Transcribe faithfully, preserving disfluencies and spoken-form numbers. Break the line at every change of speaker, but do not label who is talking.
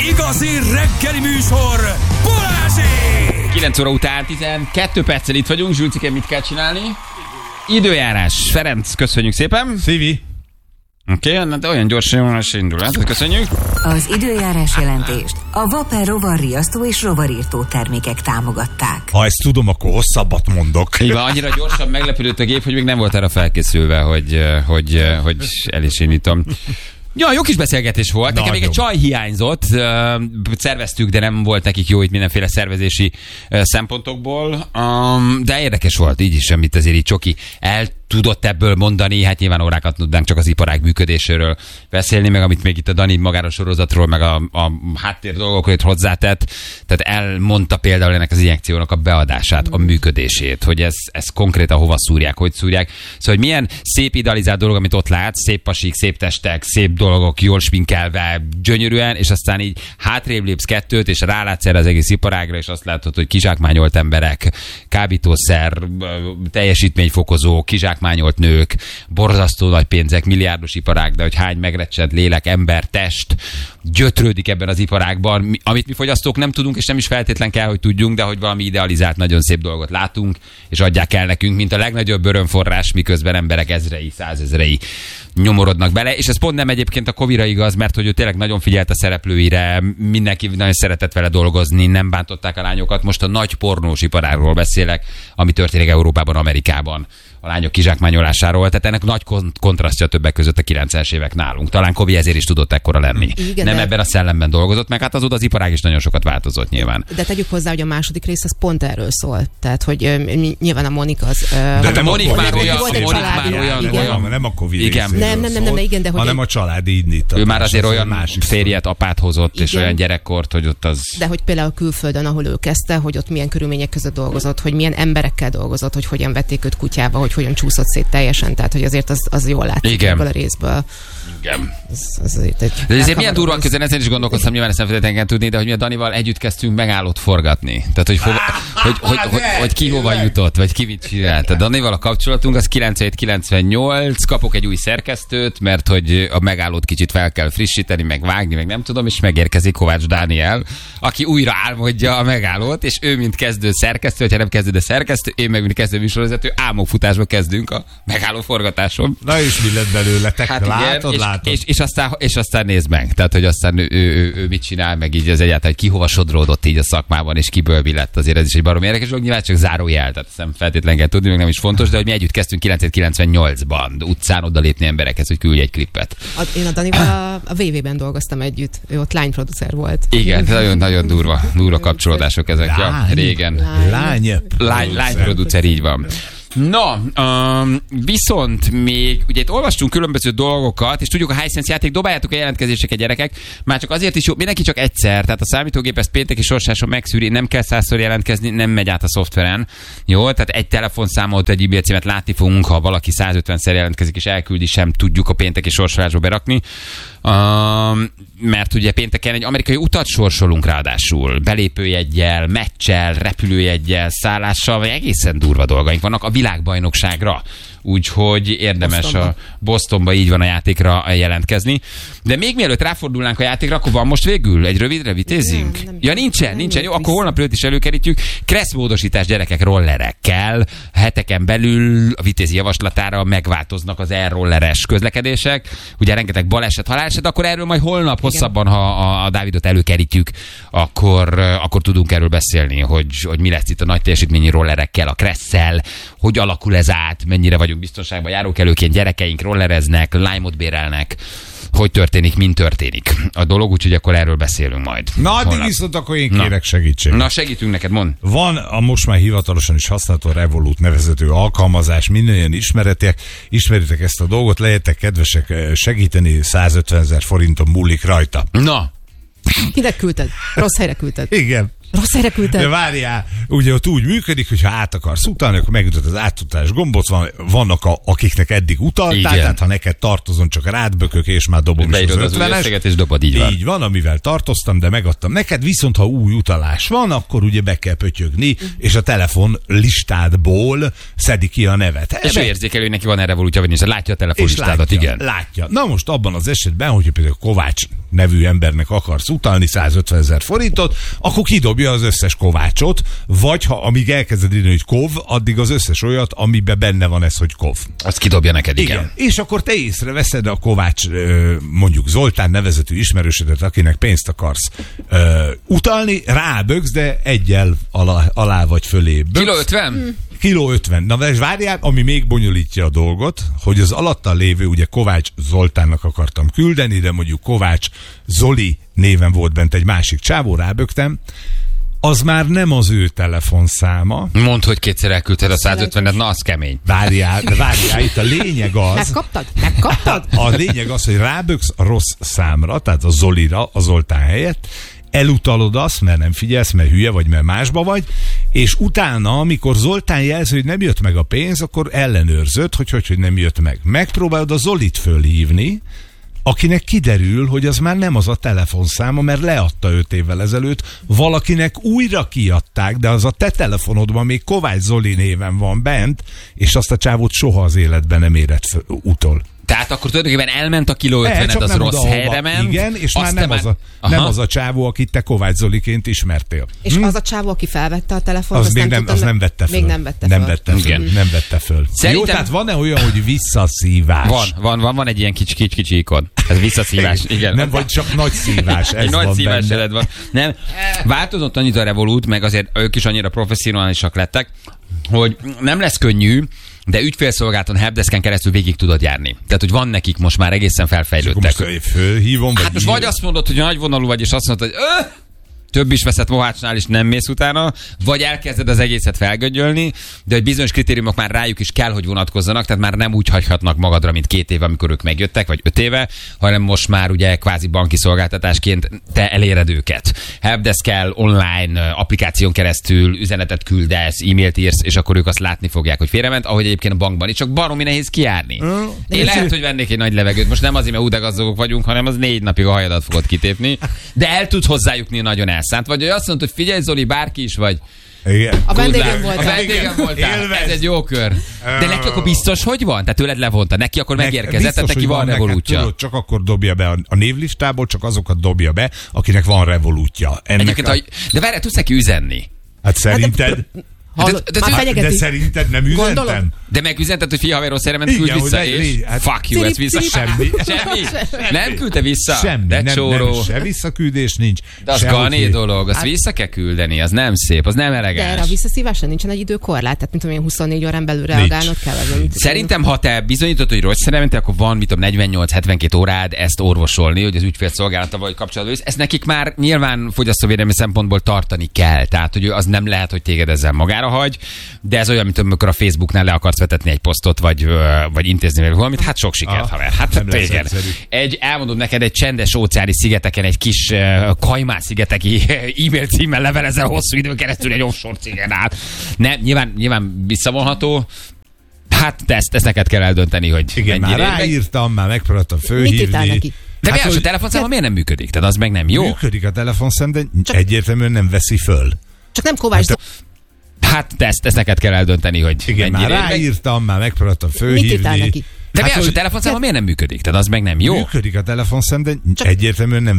igazi reggeli műsor, Balázsék!
kilenc óra után tizenkét perccel itt vagyunk. Zsülcike, mit kell csinálni? Időjárás. Ferenc, köszönjük szépen.
Szívi.
Oké, okay, de olyan gyorsan is indul. Hát, köszönjük.
Az időjárás jelentést a Vaper rovarriasztó és rovarírtó termékek támogatták.
Ha ezt tudom, akkor hosszabbat mondok.
Így van, annyira gyorsan meglepődött a gép, hogy még nem volt erre felkészülve, hogy, hogy, hogy el is indítom. Ja, jó kis beszélgetés volt. Nekem még egy csaj hiányzott. Szerveztük, de nem volt nekik jó itt mindenféle szervezési szempontokból. De érdekes volt, így is semmit azért így Csoki el tudott ebből mondani, hát nyilván órákat tudnánk csak az iparág működéséről beszélni, meg amit még itt a Dani magáról sorozatról, meg a, a háttér dolgokról itt hozzátett. Tehát elmondta például ennek az injekciónak a beadását, a működését, hogy ez, ez konkrétan hova szúrják, hogy szúrják. Szóval, hogy milyen szép idealizált dolog, amit ott látsz, szép pasik, szép testek, szép dolgok, jól sminkelve, gyönyörűen, és aztán így hátrébb lépsz kettőt, és rálátsz erre az egész iparágra, és azt látod, hogy kizsákmányolt emberek, kábítószer, teljesítményfokozó, kizsákmányolt nők, borzasztó nagy pénzek, milliárdos iparág, de hogy hány megrecsent lélek, ember, test gyötrődik ebben az iparágban, amit mi fogyasztók nem tudunk, és nem is feltétlen kell, hogy tudjunk, de hogy valami idealizált, nagyon szép dolgot látunk, és adják el nekünk, mint a legnagyobb örömforrás, miközben emberek ezrei, százezrei nyomorodnak bele, és ez pont nem egyébként a Covira igaz, mert hogy ő tényleg nagyon figyelt a szereplőire, mindenki nagyon szeretett vele dolgozni, nem bántották a lányokat. Most a nagy pornós iparágról beszélek, ami történik Európában, Amerikában, a lányok kizsákmányolásáról, tehát ennek nagy kont- kontrasztja többek között a kilencvenes évek nálunk. Talán Kovi ezért is tudott ekkora lenni. Igen, nem de... ebben a szellemben dolgozott, meg hát azóta az iparág is nagyon sokat változott nyilván.
De tegyük hozzá, hogy a második rész az pont erről szól. Tehát, hogy uh, nyilván a Monika az... Uh,
de hát a Monik már olyan, Monik már olyan, olyan,
nem a Covid
igen.
Nem, nem, nem, nem, igen, de hogy...
hanem a családi indítatás.
Ő már azért olyan férjet, apát hozott, igen. És olyan gyerekkort, hogy ott az...
De hogy például külföldön, ahol ő kezdte, hogy ott milyen körülmények között dolgozott, hogy milyen emberekkel dolgozott, hogy hogyan vették őt kutyába, hogy hogyan csúszott szét teljesen, tehát hogy azért az, az jól látszik ebből a részből.
Igen.
Ez, ez azért egy
de ezért milyen durva közben, ezen is gondolkoztam, nyilván ezt nem feltétlenül tudni, de hogy mi a Danival együtt kezdtünk megállót forgatni. Tehát, hogy, hova, hogy, hogy, hogy, hogy ki hova jutott, vagy ki mit csinált. A Danival a kapcsolatunk az kilencvenhét kilencvennyolc, kapok egy új szerkesztőt, mert hogy a megállót kicsit fel kell frissíteni, meg vágni, meg nem tudom, és megérkezik Kovács Dániel, aki újra álmodja a megállót, és ő mint kezdő szerkesztő, hogyha nem kezdő, de szerkesztő, én meg mint kezdő műsorvezető, álmokfutásba kezdünk a megálló forgatáson.
Na és mi lett belőletek?
Hát
látod,
igen,
látod.
És, és, és, aztán, és aztán nézd meg. Tehát, hogy aztán ő, ő, ő, ő mit csinál, meg így az egyáltalán, ki hova sodródott így a szakmában, és kiből mi lett. Azért ez is egy baromi érdekes dolog, nyilván csak zárójel, tehát nem feltétlenül kell tudni, meg nem is fontos, de hogy mi együtt kezdtünk kilencvenhét kilencvennyolcban utcán odalépni emberekhez, hogy küldj egy klippet.
A, én a Danival a, a vé vé-ben dolgoztam együtt. Ő ott lányproducer volt.
Igen, nagyon-nagyon durva, durva kapcsolódások ezek.
Lány.
Ja, régen.
Lány.
Lány, lányproducer, így van. Na, um, viszont még, ugye itt olvastunk különböző dolgokat, és tudjuk, a Hisense játék, dobáljátok a jelentkezéseket, gyerekek, már csak azért is jó, mindenki csak egyszer, tehát a számítógép ezt pénteki sorsáson megszűri, nem kell százszor jelentkezni, nem megy át a szoftveren, jó, tehát egy telefonszámot, egy e-mail címet látni fogunk, ha valaki százötvenszer jelentkezik és elküldi, sem tudjuk a pénteki sorsolásba berakni. Um, mert ugye pénteken egy amerikai utat sorsolunk ráadásul, belépőjeggyel, meccsel, repülőjeggyel, szállással, vagy egészen durva dolgaink vannak a világbajnokságra. Úgyhogy érdemes Bostonba. a Bostonba így van a játékra jelentkezni. De még mielőtt ráfordulnánk a játékra, akkor van most végül egy rövidre vitézünk? Nem, nem, ja, nincsen, nem nincsen. Jó, akkor holnap őt is előkerítjük. Kresszmódosítás gyerekek rollerekkel. Heteken belül a Vitézi javaslatára megváltoznak az e-rolleres közlekedések. Ugye rengeteg baleset, haláleset, akkor erről majd holnap hosszabban, ha a, a Dávidot előkerítjük, akkor, akkor tudunk erről beszélni, hogy, hogy mi lesz itt a nagy teljesítményi rollerekkel, a Kresszel, hogy alakul ez át, mennyire vagyunk biztonságban, járókelőként gyerekeink rollereznek, lime-ot bérelnek, hogy történik, mint történik a dolog, úgyhogy akkor erről beszélünk majd.
Na, addig viszont akkor én kérek segítséget.
Na, segítünk neked, mondd.
Van a most már hivatalosan is használható Revolut nevezető alkalmazás, mindannyian ismeritek, ismeritek ezt a dolgot, legyetek kedvesek segíteni, százötvenezer forinton múlik rajta.
Na.
Kinek küldted? Rossz helyre küldted.
Igen.
Rossz helyre küldted.
De várjál, ugye ott úgy működik, hogy ha át akarsz utalni, akkor megütöd az átutalás gombot, van, vannak a, akiknek eddig utaltál, igen. Tehát ha neked tartozom, csak rád bökök, és már dobom is az ötvenes.
És dobod, így van.
Így van, amivel tartoztam, de megadtam neked, viszont ha új utalás van, akkor ugye be kell pötyögni, és a telefon listádból szedi ki a nevet.
És ő érzékelő, hogy neki van erre valótja, vagy látja a telefonlistádat, igen.
Látja. Na most abban az esetben, hogy például Kovács nevű embernek akarsz utalni százötvenezer forintot, akkor kidobja az összes Kovácsot, vagy ha amíg elkezded írni, hogy Kov, addig az összes olyat, amiben benne van ez, hogy Kov.
Azt kidobja neked, igen. igen.
És akkor te észreveszed a Kovács, mondjuk Zoltán nevezetű ismerősödet, akinek pénzt akarsz utalni, ráböksz, de egyel alá, alá vagy fölé böksz.
Kiló ötven?
Kiló ötven. Na, és várjál, ami még bonyolítja a dolgot, hogy az alatta lévő, ugye Kovács Zoltánnak akartam küldeni, de mondjuk Kovács Zoli néven volt bent egy másik csávó, rábögtem, az már nem az ő telefonszáma.
Mondd, hogy kétszer elküldted a százötvenet, na az kemény.
Várjál, de várjál, itt a lényeg az...
Megkaptad? Megkaptad?
A lényeg az, hogy ráböksz a rossz számra, tehát a Zolira, a Zoltán helyett, elutalod azt, mert nem figyelsz, mert hülye vagy, mert másba vagy, és utána, amikor Zoltán jelzi, hogy nem jött meg a pénz, akkor ellenőrzöd, hogy hogy, hogy nem jött meg. Megpróbálod a Zolit fölhívni, akinek kiderül, hogy az már nem az a telefonszáma, mert leadta öt évvel ezelőtt, valakinek újra kiadták, de az a te telefonodban még Kovács Zoli néven van bent, és azt a csávót soha az életben nem érett föl, utol.
Tehát akkor tulajdonképpen elment a kiló ötvened, az rossz helyre ment.
Igen, és már nem, már... Az a, nem az a csávó, akit te Kovács Zoliként ismertél.
És hm? az a csávó, aki felvette a telefont,
az még nem, nem, az nem vette föl.
Még nem vette
nem
föl.
Vette föl.
Igen.
Nem vette föl. Szerintem... Jó, tehát van-e olyan, hogy visszaszívás?
Van, van, van, van egy ilyen kicsi, kicsi, kicsi ikon. Ez visszaszívás, igen.
Nem vagy csak nagy szívás. Ez
egy
van
nagy szívás
benne.
van. Nem. Változott annyit a Revolut, meg azért ők is annyira professzionálisak lettek, hogy nem lesz könnyű, de ügyfélszolgálaton helpdesken keresztül végig tudod járni. Tehát, hogy van nekik most már egészen felfejlődtek.
Most fölhívom,
hát most vagy azt mondod, hogy nagyvonalú vagy, és azt mondod, hogy öh, több is veszett Mohácsnál, és nem mész utána, vagy elkezded az egészet felgöngyölni, de hogy bizonyos kritériumok már rájuk is kell, hogy vonatkozzanak, tehát már nem úgy hagyhatnak magadra, mint két éve, amikor ők megjöttek, vagy öt éve, hanem most már ugye kvázi banki szolgáltatásként te eléred őket. Helpdesk-kel, online applikáción keresztül üzenetet küldesz, e-mailt írsz, és akkor ők azt látni fogják, hogy félrement, ahogy egyébként a bankban is, csak baromi nehéz kijárni. Mm. Én lehet, hogy vennék egy nagy levegőt, most nem azért, mert údegazdagok vagyunk, hanem az négy napig a hajadat fogod kitépni, de el tudsz hozzájutni nagyon el. Szánt, vagy azt mondod, hogy figyelj Zoli, bárki is vagy.
Igen.
A vendégem voltál.
A vendégem voltál. Ez egy jó kör. De neki akkor biztos, hogy van? Tehát tőled levonta. Neki akkor ne, megérkezett, tehát neki van, van revolútja. Tudod,
csak akkor dobja be a, a névlistából, csak azokat dobja be, akinek van revolútja.
Ennek a... De várj, tudsz neki üzenni?
Hát szerinted...
Hallod,
de, de, de szerinted nem üzentem? Gondolom.
De megüzented, hogy fia, haver, rossz helyre ment, küld vissza, és hát, fuck you, ez vissza.
Semmi.
Semmi. Nem küldte vissza?
Semmi.
De
nem,
csóró.
Nem, se visszaküldés nincs.
De az gané dolog, azt vissza kell küldeni, az nem szép, az nem elegáns.
De erre a visszaszívásra nincsen egy időkorlát, tehát mint tudom én huszonnégy órán belül reagálnod kell.
Szerintem, ha te bizonyítod, hogy rossz helyre mentél, akkor van, mit tudom, negyvennyolc-hetvenkét órád ezt orvosolni, hogy az ügyfélszolgálattal vagy kapcsolatban is. Ezt nekik már nyilván fogyasztóvédelmi szempontból tartani kell. Tehát, hogy az nem lehet, hogy téged ezzel magára hagy. De ez olyan, mint amikor a Facebooknál le akarsz vetetni egy posztot, vagy, vagy intézni meg valamit, hát sok sikert, ah, haver. Hát téged. Egy, elmondom neked, egy csendes óceáni szigeteken, egy kis uh, Kajmán szigeteki e-mail címmel levelezel hosszú időn keresztül egy offshore cégen át. Nem, nyilván, nyilván visszavonható. Hát te ezt, ezt neked kell eldönteni, hogy
igen, már ráírtam, meg... már megpróbáltam fölhívni.
De
hát,
mi az, a telefonszáma miért nem működik? Tehát az meg nem jó.
Működik a telefonszám, de csak... egyértelműen nem veszi föl.
Csak nem Kovács hát,
Hát te ezt, ezt neked kell eldönteni, hogy
igen, már ráírtam, már megpróbáltam fölhívni.
De
hát,
mi az, a telefonszáma miért nem működik? Tehát az meg nem jó.
Működik a telefonszám, de egyértelműen nem